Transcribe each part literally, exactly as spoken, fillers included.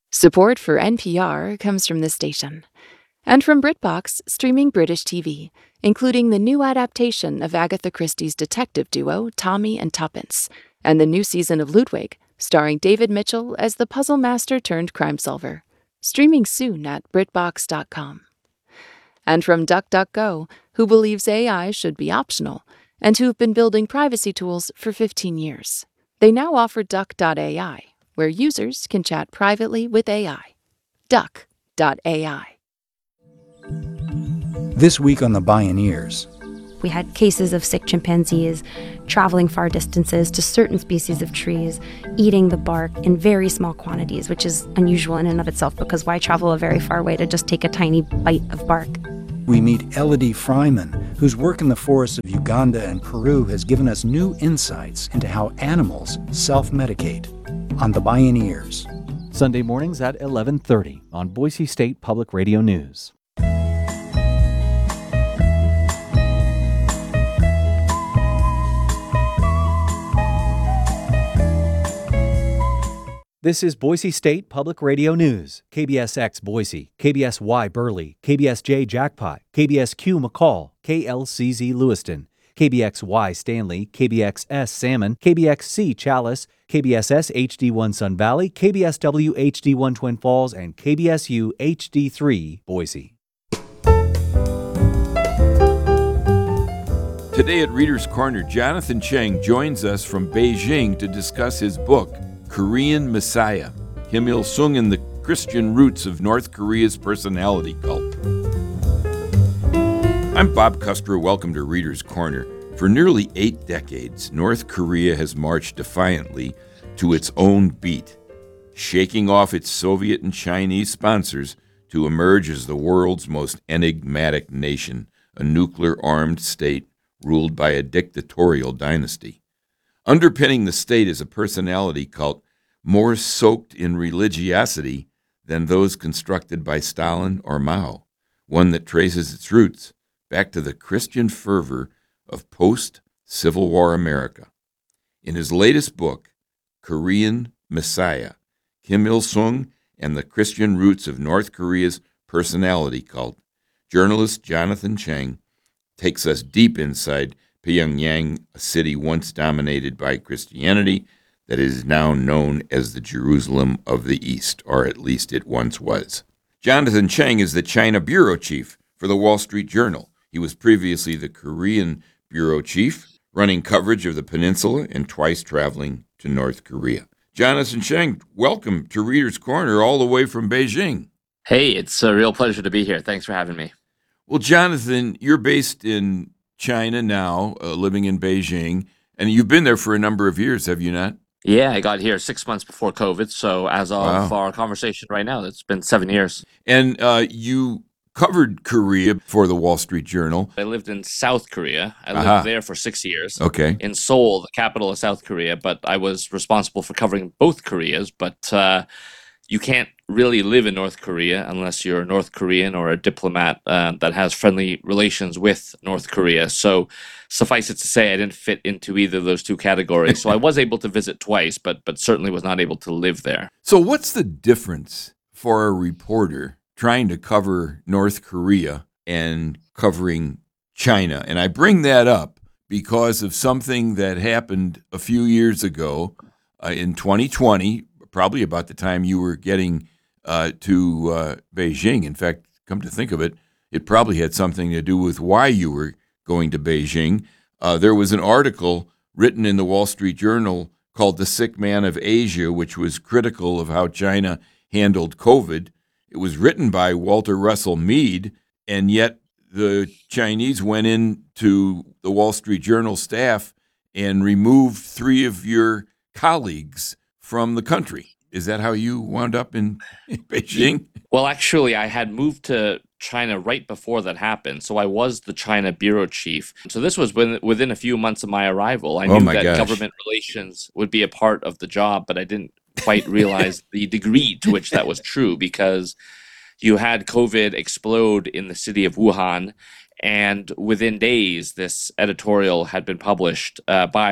Support for N P R comes from this station and from BritBox, streaming British T V, including the new adaptation of Agatha Christie's detective duo Tommy and Tuppence, and the new season of Ludwig, starring David Mitchell as the puzzle master turned crime solver. Streaming soon at BritBox dot com. And from DuckDuckGo, who believes A I should be optional, and who've been building privacy tools for fifteen years. They now offer Duck dot A I, where users can chat privately with A I. Duck dot A I. This week on The Bioneers. We had cases of sick chimpanzees traveling far distances to certain species of trees, eating the bark in very small quantities, which is unusual in and of itself, because why travel a very far way to just take a tiny bite of bark? We meet Elodie Fryman, whose work in the forests of Uganda and Peru has given us new insights into how animals self-medicate. On The Bioneers. Sunday mornings at eleven thirty on Boise State Public Radio News. This is Boise State Public Radio News. K B S X Boise, K B S Y Burley, K B S J Jackpot, K B S Q McCall, K L C Z Lewiston, K B X Y Stanley, K B X S Salmon, K B X C Chalice, K B S S H D one Sun Valley, K B S W H D one Twin Falls, and K B S U H D three Boise. Today at Reader's Corner, Jonathan Chang joins us from Beijing to discuss his book, Korean Messiah, Kim Il-sung and the Christian Roots of North Korea's Personality Cult. I'm Bob Custer. Welcome to Reader's Corner. For nearly eight decades, North Korea has marched defiantly to its own beat, shaking off its Soviet and Chinese sponsors to emerge as the world's most enigmatic nation, a nuclear-armed state ruled by a dictatorial dynasty. Underpinning the state is a personality cult more soaked in religiosity than those constructed by Stalin or Mao, one that traces its roots back to the Christian fervor of post-Civil War America. In his latest book, Korean Messiah, Kim Il-sung and the Christian Roots of North Korea's Personality Cult, journalist Jonathan Chang takes us deep inside Pyongyang, a city once dominated by Christianity that is now known as the Jerusalem of the East, or at least it once was. Jonathan Chang is the China bureau chief for the Wall Street Journal. He was previously the Korean bureau chief, running coverage of the peninsula and twice traveling to North Korea. Jonathan Chang, welcome to Reader's Corner all the way from Beijing. Hey, it's a real pleasure to be here. Thanks for having me. Well, Jonathan, you're based in China now, uh, living in Beijing, and you've been there for a number of years, have you not? Yeah, I got here six months before COVID, so as of Wow. our conversation right now, it's been seven years. And uh, you covered Korea for the Wall Street Journal. I lived in South Korea. I lived Aha. there for six years. Okay. In Seoul, the capital of South Korea, but I was responsible for covering both Koreas, but uh, you can't really live in North Korea unless you're a North Korean or a diplomat uh, that has friendly relations with North Korea. So suffice it to say, I didn't fit into either of those two categories. So I was able to visit twice, but but certainly was not able to live there. So what's the difference for a reporter trying to cover North Korea and covering China? And I bring that up because of something that happened a few years ago uh, in twenty twenty, probably about the time you were getting uh, to uh, Beijing. In fact, come to think of it, it probably had something to do with why you were going to Beijing. Uh, there was an article written in the Wall Street Journal called The Sick Man of Asia, which was critical of how China handled COVID. It was written by Walter Russell Mead, and yet the Chinese went into the Wall Street Journal staff and removed three of your colleagues from the country. Is that how you wound up in, in Beijing? Well, actually, I had moved to China right before that happened, so I was the China bureau chief. So this was within, within a few months of my arrival. I Oh knew my that gosh. government relations would be a part of the job, but I didn't quite realize the degree to which that was true, because you had COVID explode in the city of Wuhan, and within days, this editorial had been published uh, by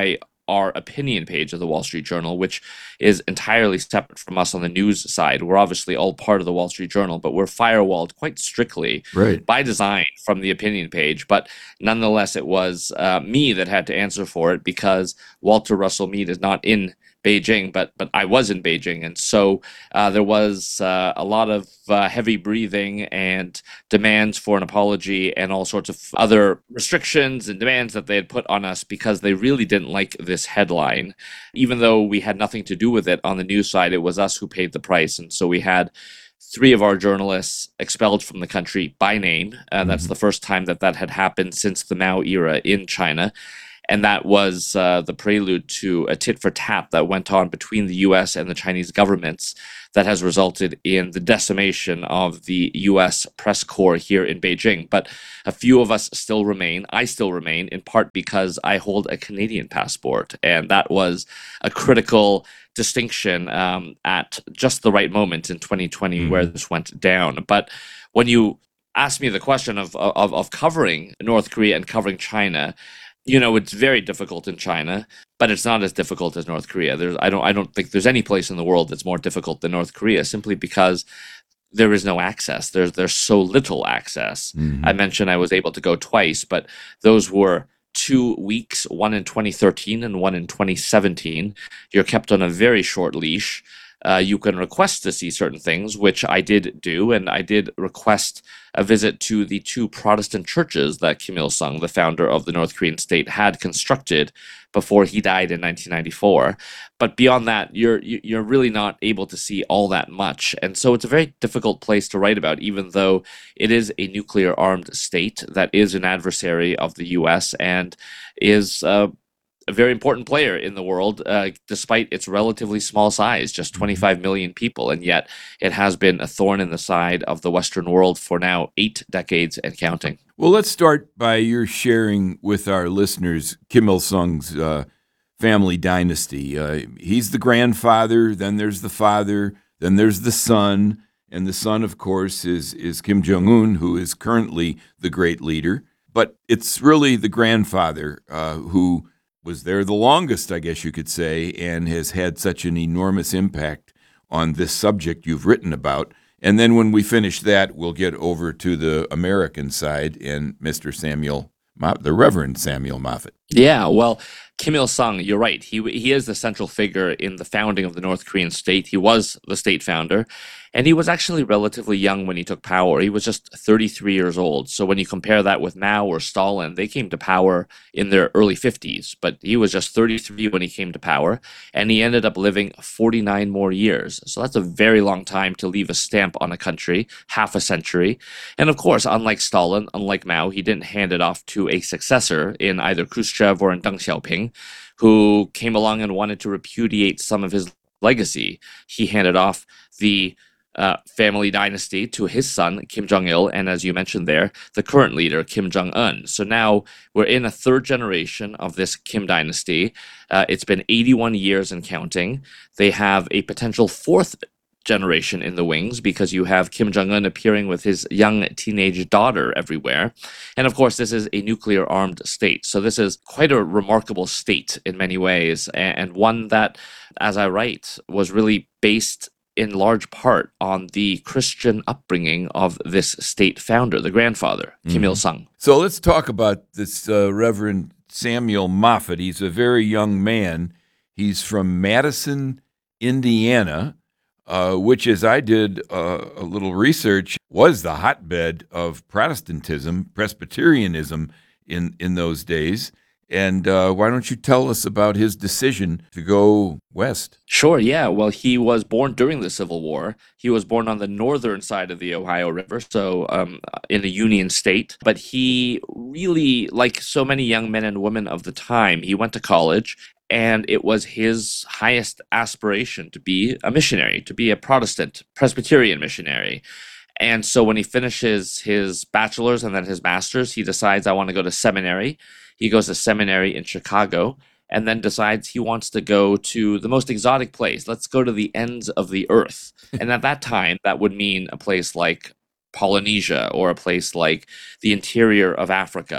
our opinion page of the Wall Street Journal, which is entirely separate from us on the news side. We're obviously all part of the Wall Street Journal, but we're firewalled quite strictly Right. by design from the opinion page. But nonetheless, it was uh, me that had to answer for it because Walter Russell Mead is not in Beijing, but but I was in Beijing, and so uh, there was uh, a lot of uh, heavy breathing and demands for an apology and all sorts of other restrictions and demands that they had put on us because they really didn't like this headline. Even though we had nothing to do with it on the news side, it was us who paid the price, and so we had three of our journalists expelled from the country by name. Uh, that's Mhm. the first time that that had happened since the Mao era in China. And that was uh, the prelude to a tit for tat that went on between the U S and the Chinese governments that has resulted in the decimation of the U S press corps here in Beijing. But a few of us still remain. I still remain, in part because I hold a Canadian passport. And that was a critical distinction um, at just the right moment in twenty twenty Mhm. where this went down. But when you ask me the question of, of, of covering North Korea and covering China, you know, it's very difficult in China, but it's not as difficult as North Korea. There's, I don't, I don't think there's any place in the world that's more difficult than North Korea, simply because there is no access. There's, there's so little access. Mhm. I mentioned I was able to go twice, but those were two weeks, one in twenty thirteen and one in twenty seventeen. You're kept on a very short leash. Uh, you can request to see certain things, which I did do, and I did request a visit to the two Protestant churches that Kim Il-sung, the founder of the North Korean state, had constructed before he died in nineteen ninety-four. But beyond that, you're you- you're really not able to see all that much, and so it's a very difficult place to write about, even though it is a nuclear-armed state that is an adversary of the U S and is uh, a very important player in the world, uh, despite its relatively small size, just twenty-five million people, and yet it has been a thorn in the side of the Western world for now eight decades and counting. Well, let's start by your sharing with our listeners Kim Il Sung's uh, family dynasty. Uh, he's the grandfather, then there's the father, then there's the son, and the son, of course, is, is Kim Jong Un, who is currently the great leader. But it's really the grandfather uh, who was there the longest, I guess you could say, and has had such an enormous impact on this subject you've written about. And then when we finish that, we'll get over to the American side and Mister Samuel, Mo- the Reverend Samuel Moffett. Yeah, well, Kim Il-sung, you're right. He he is the central figure in the founding of the North Korean state. He was the state founder, and he was actually relatively young when he took power. He was just thirty-three years old. So when you compare that with Mao or Stalin, they came to power in their early fifties, but he was just thirty-three when he came to power, and he ended up living forty-nine more years. So that's a very long time to leave a stamp on a country, half a century. And of course, unlike Stalin, unlike Mao, he didn't hand it off to a successor in either Khrushchev or in Deng Xiaoping, who came along and wanted to repudiate some of his legacy. He handed off the uh, family dynasty to his son, Kim Jong-il, and as you mentioned there, the current leader, Kim Jong-un. So now we're in a third generation of this Kim dynasty. Uh, it's been eighty-one years and counting. They have a potential fourth generation in the wings because you have Kim Jong-un appearing with his young teenage daughter everywhere. And of course, this is a nuclear armed state. So this is quite a remarkable state in many ways, and one that, as I write, was really based in large part on the Christian upbringing of this state founder, the grandfather, Kim Mhm. Il-sung. So let's talk about this uh, Reverend Samuel Moffett. He's a very young man. He's from Madison, Indiana, uh, which, as I did uh, a little research, was the hotbed of Protestantism, Presbyterianism in, in those days. And uh, why don't you tell us about his decision to go west? Sure, yeah. Well, he was born during the Civil War. He was born on the northern side of the Ohio River, so um, in a Union state. But he really, like so many young men and women of the time, he went to college, and it was his highest aspiration to be a missionary, to be a Protestant Presbyterian missionary. And so when he finishes his bachelor's and then his master's, he decides, I want to go to seminary. He goes to seminary in Chicago and then decides he wants to go to the most exotic place. Let's go to the ends of the earth. And at that time, that would mean a place like Polynesia or a place like the interior of Africa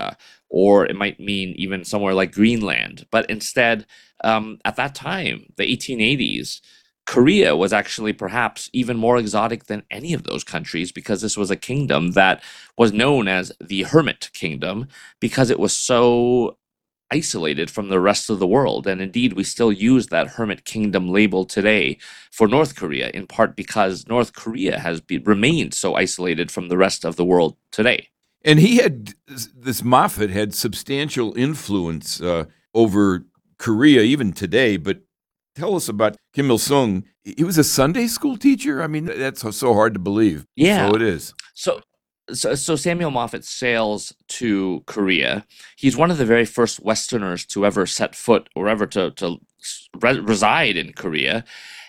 or it might mean even somewhere like Greenland. But instead, um, at that time, the eighteen eighties, Korea was actually perhaps even more exotic than any of those countries because this was a kingdom that was known as the Hermit Kingdom because it was so isolated from the rest of the world. And indeed, we still use that Hermit Kingdom label today for North Korea, in part because North Korea has be, remained so isolated from the rest of the world today. And he had, this Moffat had substantial influence uh, over Korea even today. But tell us about Kim Il-sung. He was a Sunday school teacher? I mean, that's so hard to believe. Yeah. So it is. So So, so Samuel Moffat sails to Korea. He's one of the very first Westerners to ever set foot or ever to, to re- reside in Korea.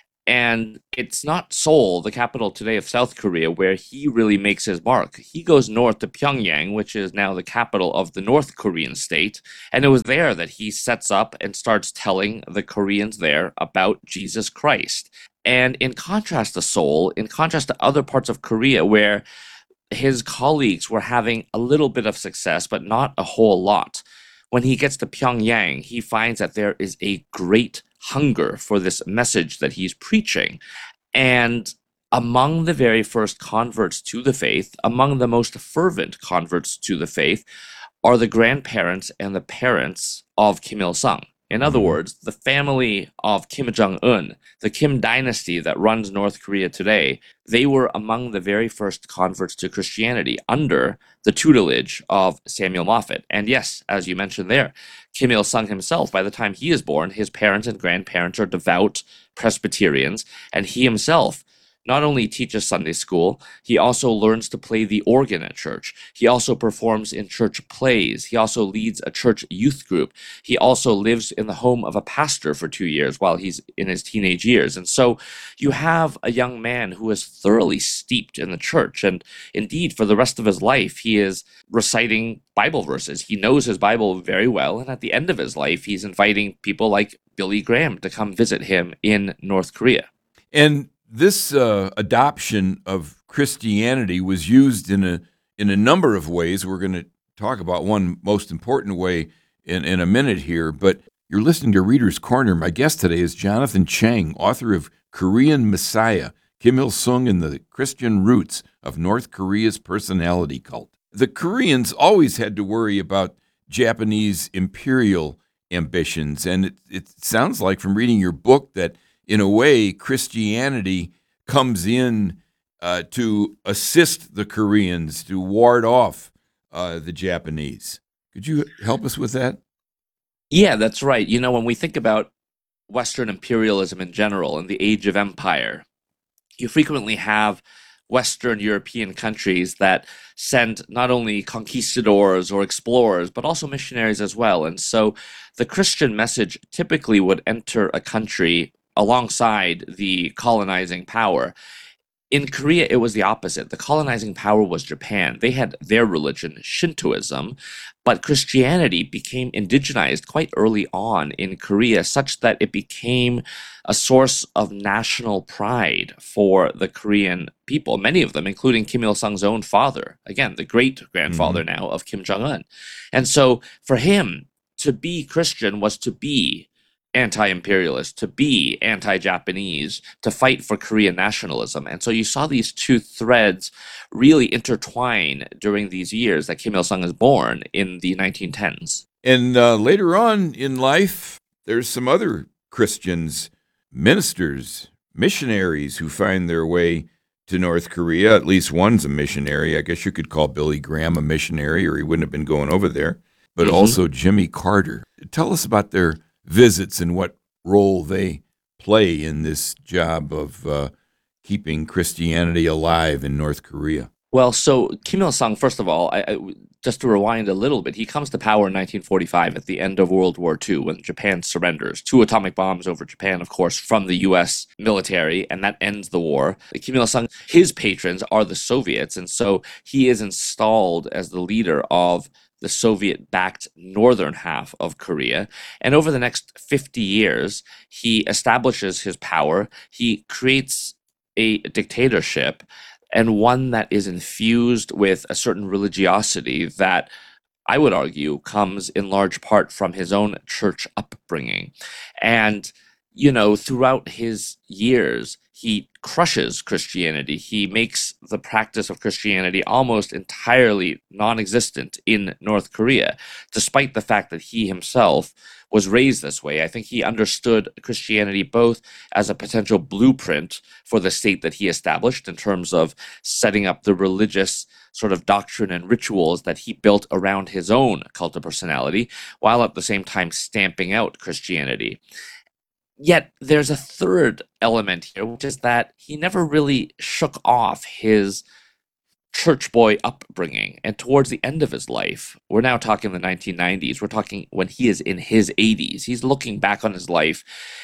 And it's not Seoul, the capital today of South Korea, where he really makes his mark. He goes north to Pyongyang, which is now the capital of the North Korean state. And it was there that he sets up and starts telling the Koreans there about Jesus Christ. And in contrast to Seoul, in contrast to other parts of Korea where his colleagues were having a little bit of success, but not a whole lot, when he gets to Pyongyang, he finds that there is a great hunger for this message that he's preaching. And among the very first converts to the faith, among the most fervent converts to the faith, are the grandparents and the parents of Kim Il-sung. In other words, the family of Kim Jong-un, the Kim dynasty that runs North Korea today, they were among the very first converts to Christianity under the tutelage of Samuel Moffat. And yes, as you mentioned there, Kim Il-sung himself, by the time he is born, his parents and grandparents are devout Presbyterians, and he himself not only teaches Sunday school, he also learns to play the organ at church. He also performs in church plays. He also leads a church youth group. He also lives in the home of a pastor for two years while he's in his teenage years. And so you have a young man who is thoroughly steeped in the church. And indeed, for the rest of his life, he is reciting Bible verses. He knows his Bible very well. And at the end of his life, he's inviting people like Billy Graham to come visit him in North Korea. And this uh, adoption of Christianity was used in a in a number of ways. We're going to talk about one most important way in, in a minute here, but you're listening to Reader's Corner. My guest today is Jonathan Chang, author of Korean Messiah, Kim Il-sung and the Christian Roots of North Korea's Personality Cult. The Koreans always had to worry about Japanese imperial ambitions, and it, it sounds like from reading your book that in a way, Christianity comes in uh, to assist the Koreans to ward off uh, the Japanese. Could you help us with that? Yeah, that's right. You know, when we think about Western imperialism in general and the age of empire, you frequently have Western European countries that send not only conquistadors or explorers, but also missionaries as well. And so the Christian message typically would enter a country alongside the colonizing power. In Korea, it was the opposite. The colonizing power was Japan. They had their religion, Shintoism, but Christianity became indigenized quite early on in Korea, such that it became a source of national pride for the Korean people, many of them, including Kim Il-sung's own father, again, the great-grandfather mm-hmm. now of Kim Jong-un. And so for him, to be Christian was to be anti-imperialist, to be anti-Japanese, to fight for Korean nationalism. And so you saw these two threads really intertwine during these years that Kim Il-sung is born in the nineteen tens. And uh, later on in life, there's some other Christians, ministers, missionaries who find their way to North Korea. At least one's a missionary. I guess you could call Billy Graham a missionary, or he wouldn't have been going over there. But mm-hmm. also Jimmy Carter. Tell us about their visits and what role they play in this job of uh, keeping Christianity alive in North Korea. Well, so Kim Il-sung, first of all, I, I, just to rewind a little bit, he comes to power in nineteen forty-five at the end of World War Two when Japan surrenders. Two atomic bombs over Japan, of course, from the U S military, and that ends the war. Kim Il-sung, his patrons are the Soviets, and so he is installed as the leader of the Soviet-backed northern half of Korea. And over the next fifty years, he establishes his power. He creates a dictatorship, and one that is infused with a certain religiosity that I would argue, comes in large part from his own church upbringing. And, you know, throughout his years, he crushes Christianity. He makes the practice of Christianity almost entirely non-existent in North Korea, despite the fact that he himself was raised this way. I think he understood Christianity both as a potential blueprint for the state that he established in terms of setting up the religious sort of doctrine and rituals that he built around his own cult of personality, while at the same time stamping out Christianity. Yet there's a third element here, which is that he never really shook off his church boy upbringing. And towards the end of his life, we're now talking the nineteen nineties, we're talking when he is in his eighties, he's looking back on his life.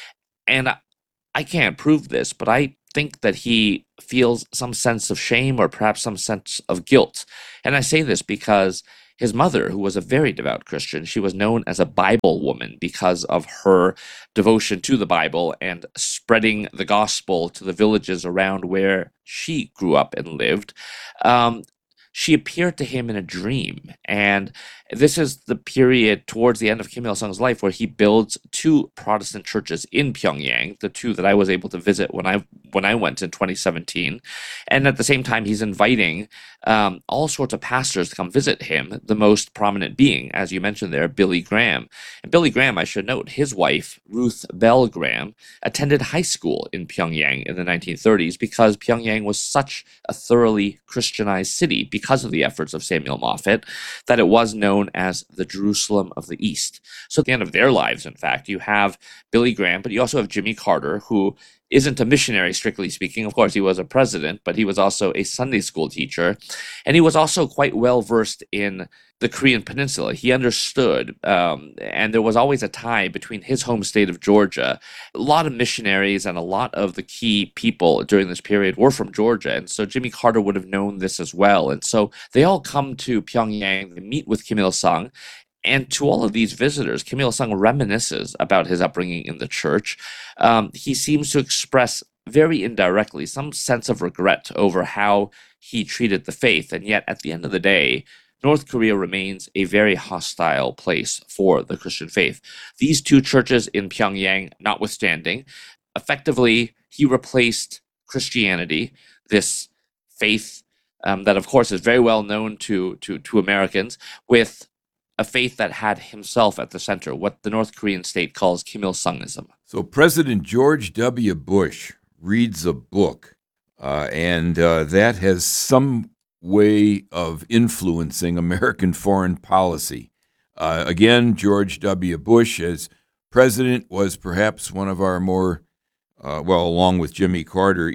And I, I can't prove this, but I think that he feels some sense of shame or perhaps some sense of guilt. And I say this because his mother, who was a very devout Christian, she was known as a Bible woman because of her devotion to the Bible and spreading the gospel to the villages around where she grew up and lived. Um, she appeared to him in a dream. And this is the period towards the end of Kim Il-sung's life where he builds two Protestant churches in Pyongyang, the two that I was able to visit when I when I went in twenty seventeen. And at the same time, he's inviting um, all sorts of pastors to come visit him, the most prominent being, as you mentioned there, Billy Graham. And Billy Graham, I should note, his wife, Ruth Bell Graham, attended high school in Pyongyang in the nineteen thirties because Pyongyang was such a thoroughly Christianized city because of the efforts of Samuel Moffett that it was known as the Jerusalem of the East. So at the end of their lives, in fact, you have Billy Graham, but you also have Jimmy Carter, who isn't a missionary, strictly speaking. Of course, he was a president, but he was also a Sunday school teacher. And he was also quite well versed in the Korean Peninsula. He understood, um, and there was always a tie between his home state of Georgia. A lot of missionaries and a lot of the key people during this period were from Georgia. And so Jimmy Carter would have known this as well. And so they all come to Pyongyang, they meet with Kim Il-sung. And to all of these visitors, Kim Il-sung reminisces about his upbringing in the church. Um, he seems to express very indirectly some sense of regret over how he treated the faith. And yet, at the end of the day, North Korea remains a very hostile place for the Christian faith. These two churches in Pyongyang, notwithstanding, effectively, he replaced Christianity, this faith um, that, of course, is very well known to, to, to Americans, with a faith that had himself at the center, what the North Korean state calls Kim Il-sungism. So President George W. Bush reads a book, uh, and uh, that has some way of influencing American foreign policy. Uh, again, George W. Bush, as president, was perhaps one of our more, uh, well, along with Jimmy Carter,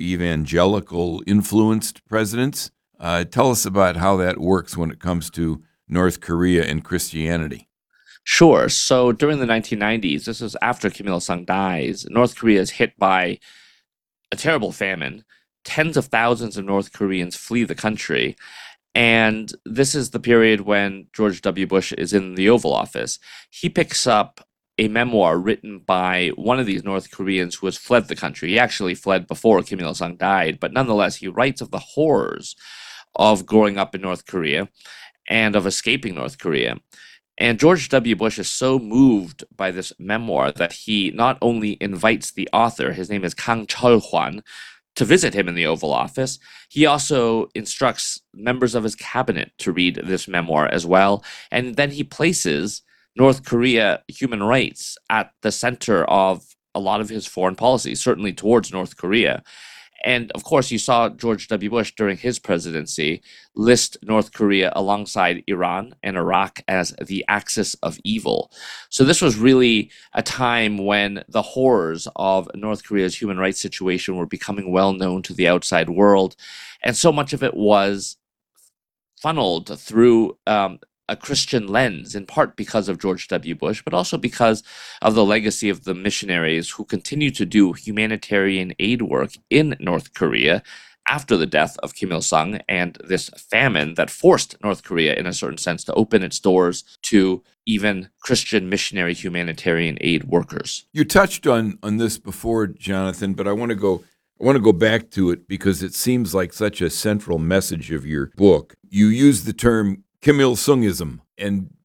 evangelical-influenced presidents. Uh, tell us about how that works when it comes to North Korea and Christianity. Sure. So during the nineteen nineties, this is after Kim Il-sung dies, North Korea is hit by a terrible famine. Tens of thousands of North Koreans flee the country. And this is the period when George W. Bush is in the Oval Office. He picks up a memoir written by one of these North Koreans who has fled the country. He actually fled before Kim Il-sung died, but nonetheless, he writes of the horrors of growing up in North Korea and of escaping North Korea. And George W. Bush is so moved by this memoir that he not only invites the author, his name is Kang Chol-hwan, to visit him in the Oval Office, he also instructs members of his cabinet to read this memoir as well. And then he places North Korea human rights at the center of a lot of his foreign policy, certainly towards North Korea. And of course, you saw George W. Bush during his presidency list North Korea alongside Iran and Iraq as the axis of evil. So this was really a time when the horrors of North Korea's human rights situation were becoming well known to the outside world. And so much of it was funneled through um, a Christian lens, in part because of George W. Bush, but also because of the legacy of the missionaries who continue to do humanitarian aid work in North Korea after the death of Kim Il-sung and this famine that forced North Korea, in a certain sense, to open its doors to even Christian missionary humanitarian aid workers. You touched on, on this before, Jonathan, but I want to go I want to go back to it because it seems like such a central message of your book. You use the term Kim Il-sungism, and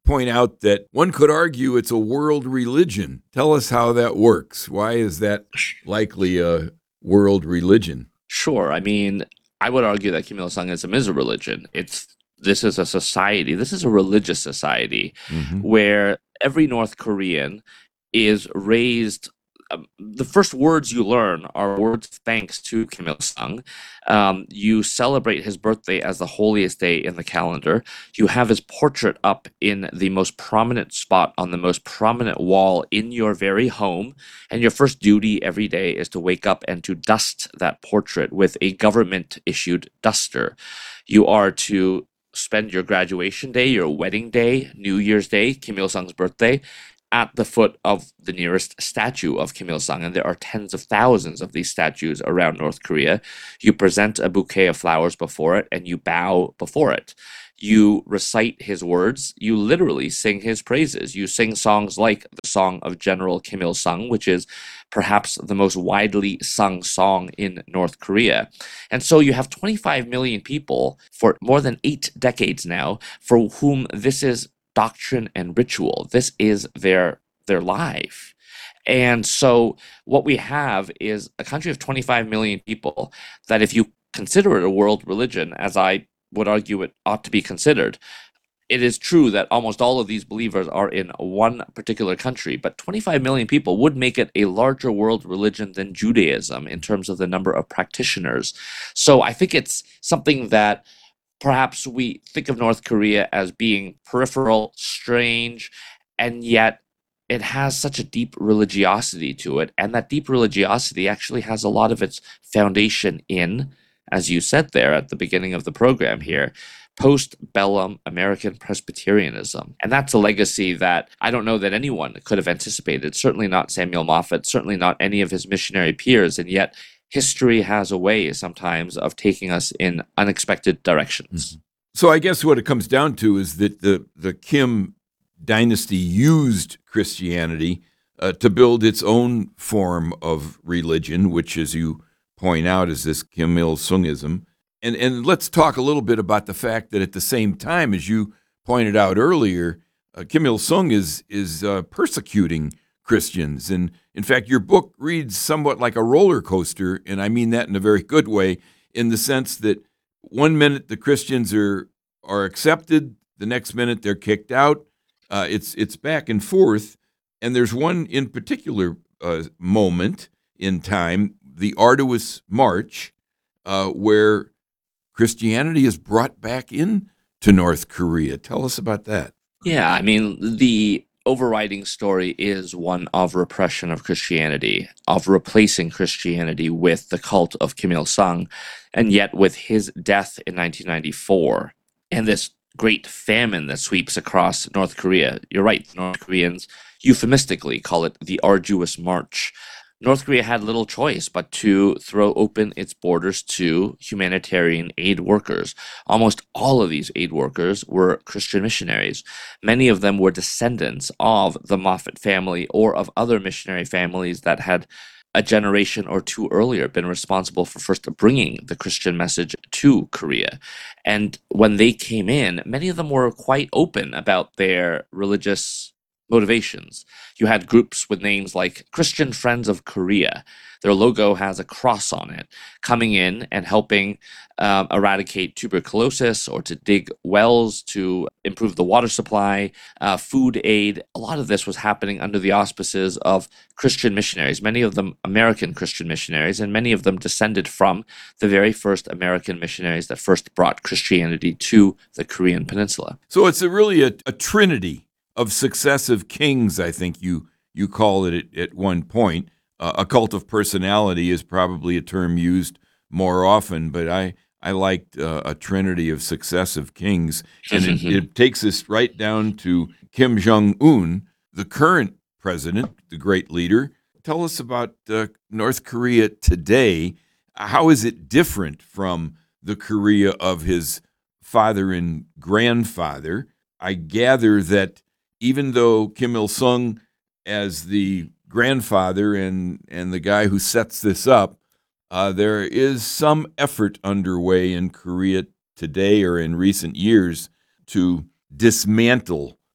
point out that one could argue it's a world religion. Tell us how that works. Why is that likely a world religion? Sure. I mean, I would argue that Kim Il Sungism is a religion. It's this is a society. This is a religious society Mm-hmm. where every North Korean is raised. Um, the first words you learn are words of thanks to Kim Il Sung. Um, you celebrate his birthday as the holiest day in the calendar. You have his portrait up in the most prominent spot on the most prominent wall in your very home. And your first duty every day is to wake up and to dust that portrait with a government-issued duster. You are to spend your graduation day, your wedding day, New Year's Day, Kim Il Sung's birthday, at the foot of the nearest statue of Kim Il Sung, and there are tens of thousands of these statues around North Korea. You present a bouquet of flowers before it, and you bow before it. You recite his words. You literally sing his praises. You sing songs like the Song of General Kim Il Sung, which is perhaps the most widely sung song in North Korea. And so you have twenty-five million people for more than eight decades now for whom this is doctrine and ritual. This is their their life. And so what we have is a country of twenty-five million people that, if you consider it a world religion, as I would argue it ought to be considered, it is true that almost all of these believers are in one particular country, but twenty-five million people would make it a larger world religion than Judaism in terms of the number of practitioners. So I think it's something that perhaps we think of North Korea as being peripheral, strange, and yet it has such a deep religiosity to it. And that deep religiosity actually has a lot of its foundation in, as you said there at the beginning of the program here, post-bellum American Presbyterianism. And that's a legacy that I don't know that anyone could have anticipated, certainly not Samuel Moffett, certainly not any of his missionary peers, and yet history has a way sometimes of taking us in unexpected directions. Mm-hmm. So I guess what it comes down to is that the, the Kim dynasty used Christianity uh, to build its own form of religion, which, as you point out, is this Kim Il Sungism. And, and let's talk a little bit about the fact that at the same time, as you pointed out earlier, uh, Kim Il Sung is, is uh, persecuting Christians. And in fact, your book reads somewhat like a roller coaster, and I mean that in a very good way, in the sense that one minute the Christians are are accepted, the next minute they're kicked out. Uh, it's it's back and forth, and there's one in particular uh, moment in time, the Arduous March, uh, where Christianity is brought back in to North Korea. Tell us about that. Yeah, I mean, the overriding story is one of repression of Christianity, of replacing Christianity with the cult of Kim Il Sung, and yet with his death in nineteen ninety-four and this great famine that sweeps across North Korea. You're right, the North Koreans euphemistically call it the Arduous March. North Korea had little choice but to throw open its borders to humanitarian aid workers. Almost all of these aid workers were Christian missionaries. Many of them were descendants of the Moffett family or of other missionary families that had a generation or two earlier been responsible for first bringing the Christian message to Korea. And when they came in, many of them were quite open about their religious motivations. You had groups with names like Christian Friends of Korea. Their logo has a cross on it, coming in and helping um, eradicate tuberculosis or to dig wells to improve the water supply, uh, food aid. A lot of this was happening under the auspices of Christian missionaries, many of them American Christian missionaries, and many of them descended from the very first American missionaries that first brought Christianity to the Korean peninsula. So it's a really a, a trinity of successive kings, I think you you call it at, at one point. Uh, a cult of personality is probably a term used more often, but I, I liked uh, a trinity of successive kings. And it, it takes us right down to Kim Jong-un, the current president, the great leader. Tell us about uh, North Korea today. How is it different from the Korea of his father and grandfather? I gather that even though Kim Il Sung, as the grandfather and, and the guy who sets this up, uh, there is some effort underway in Korea today or in recent years to dismantle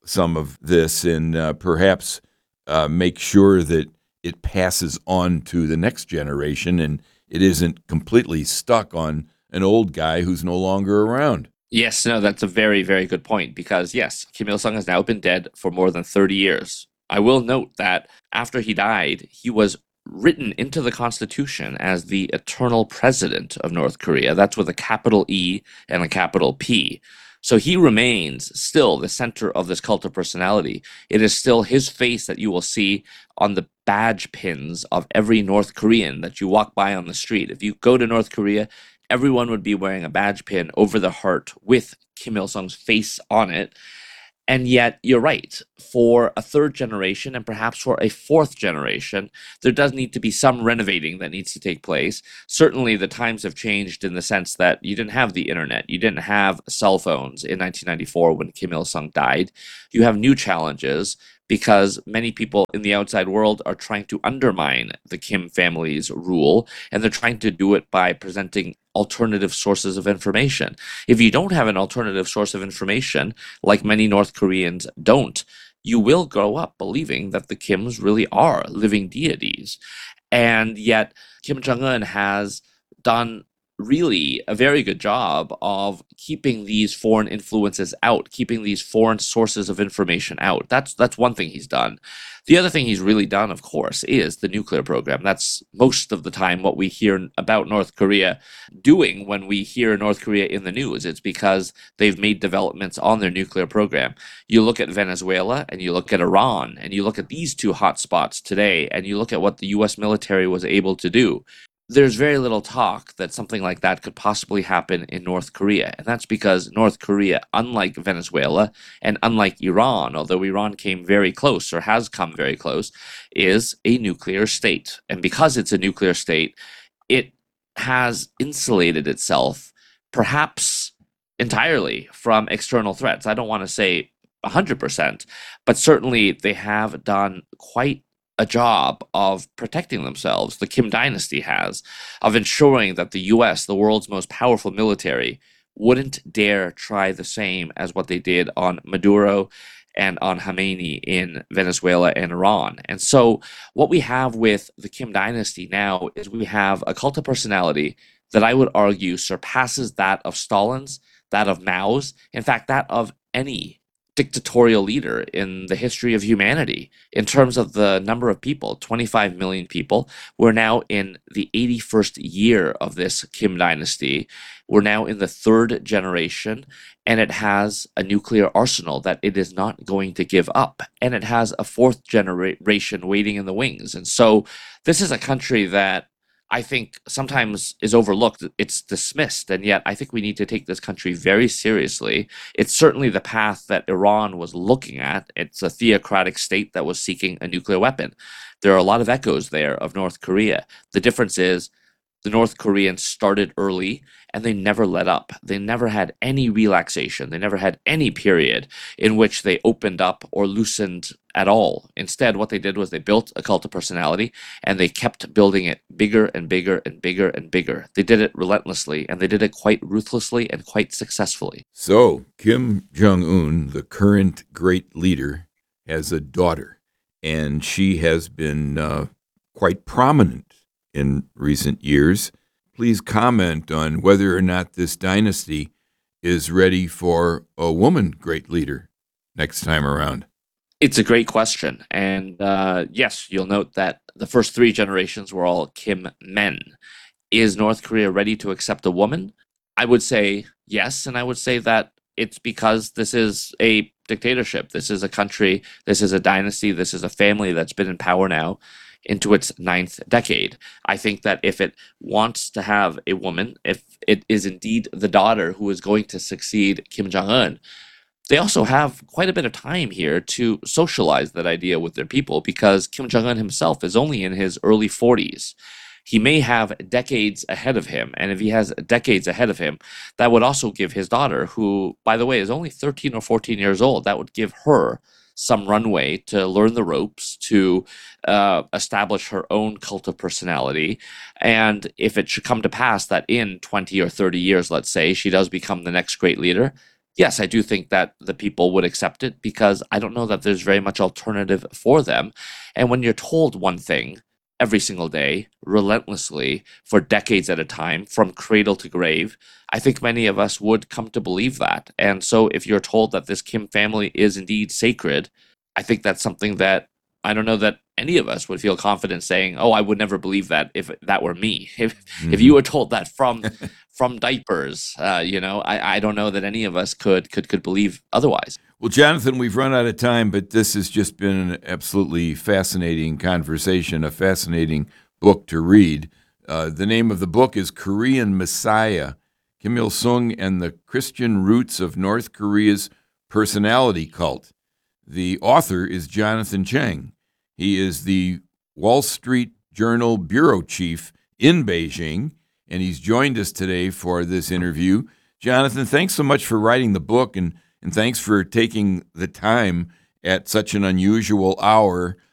some of this and uh, perhaps uh, make sure that it passes on to the next generation and it isn't completely stuck on an old guy who's no longer around. Yes, no, that's a very, very good point because, yes, Kim Il-sung has now been dead for more than thirty years. I will note that after he died, he was written into the Constitution as the eternal president of North Korea. That's with a capital E and a capital P. So he remains still the center of this cult of personality. It is still his face that you will see on the badge pins of every North Korean that you walk by on the street. If you go to North Korea, everyone would be wearing a badge pin over the heart with Kim Il-sung's face on it. And yet, you're right, for a third generation and perhaps for a fourth generation, there does need to be some renovating that needs to take place. Certainly, the times have changed in the sense that you didn't have the internet. You didn't have cell phones in nineteen ninety-four when Kim Il-sung died. You have new challenges because many people in the outside world are trying to undermine the Kim family's rule, and they're trying to do it by presenting alternative sources of information. If you don't have an alternative source of information, like many North Koreans don't, you will grow up believing that the Kims really are living deities. And yet, Kim Jong-un has done really a very good job of keeping these foreign influences out, keeping these foreign sources of information out. That's that's one thing he's done. The other thing he's really done, of course, is the nuclear program. That's most of the time what we hear about North Korea doing when we hear North Korea in the news. It's because they've made developments on their nuclear program. You look at Venezuela and you look at Iran and you look at these two hotspots today and you look at what the U S military was able to do. There's very little talk that something like that could possibly happen in North Korea. And that's because North Korea, unlike Venezuela and unlike Iran, although Iran came very close or has come very close, is a nuclear state. And because it's a nuclear state, it has insulated itself perhaps entirely from external threats. I don't want to say one hundred percent, but certainly they have done quite a job of protecting themselves, the Kim dynasty has, of ensuring that the U S, the world's most powerful military, wouldn't dare try the same as what they did on Maduro and on Khamenei in Venezuela and Iran. And so what we have with the Kim dynasty now is we have a cult of personality that I would argue surpasses that of Stalin's, that of Mao's, in fact, that of any dictatorial leader in the history of humanity. In terms of the number of people, twenty-five million people, we're now in the eighty-first year of this Kim dynasty. We're now in the third generation, and it has a nuclear arsenal that it is not going to give up. And it has a fourth generation waiting in the wings. And so this is a country that I think sometimes is overlooked. It's dismissed, and yet I think we need to take this country very seriously. It's certainly the path that Iran was looking at. It's a theocratic state that was seeking a nuclear weapon. There are a lot of echoes there of North Korea. The difference is the North Koreans started early and they never let up. They never had any relaxation. They never had any period in which they opened up or loosened at all. Instead, what they did was they built a cult of personality and they kept building it bigger and bigger and bigger and bigger. They did it relentlessly and they did it quite ruthlessly and quite successfully. So, Kim Jong-un, the current great leader, has a daughter, and she has been uh, quite prominent in recent years. Please comment on whether or not this dynasty is ready for a woman great leader next time around. It's a great question. And uh, yes, you'll note that the first three generations were all Kim men. Is North Korea ready to accept a woman? I would say yes, and I would say that it's because this is a dictatorship. This is a country, this is a dynasty, this is a family that's been in power now into its ninth decade. I think that if it wants to have a woman, if it is indeed the daughter who is going to succeed Kim Jong-un, they also have quite a bit of time here to socialize that idea with their people, because Kim Jong-un himself is only in his early forties. He may have decades ahead of him, and if he has decades ahead of him, that would also give his daughter, who, by the way, is only thirteen or fourteen years old, that would give her some runway to learn the ropes, to uh, establish her own cult of personality. And if it should come to pass that in twenty or thirty years, let's say, she does become the next great leader, yes, I do think that the people would accept it because I don't know that there's very much alternative for them. And when you're told one thing every single day, relentlessly, for decades at a time, from cradle to grave, I think many of us would come to believe that. And so if you're told that this Kim family is indeed sacred, I think that's something that I don't know that any of us would feel confident saying, "Oh, I would never believe that if that were me." If mm-hmm. if you were told that from from diapers, uh, you know, I, I don't know that any of us could could could believe otherwise. Well, Jonathan, we've run out of time, but this has just been an absolutely fascinating conversation, a fascinating book to read. Uh, the name of the book is Korean Messiah, Kim Il-sung and the Christian Roots of North Korea's Personality Cult. The author is Jonathan Chang. He is the Wall Street Journal bureau chief in Beijing, and he's joined us today for this interview. Jonathan, thanks so much for writing the book, and, and thanks for taking the time at such an unusual hour